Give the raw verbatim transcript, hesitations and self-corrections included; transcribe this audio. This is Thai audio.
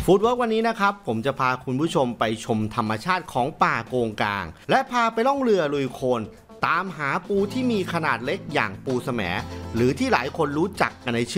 ฟู้ดเวิร์กวันนี้นะครับผมจะพาคุณผู้ชมไปชมธรรมชาติของป่าโกงกางและพาไปล่องเรือลุยโคลนตามหาปูที่มีขนาดเล็กอย่างปูแสมหรือที่หลายคนรู้จักกันในชื่อ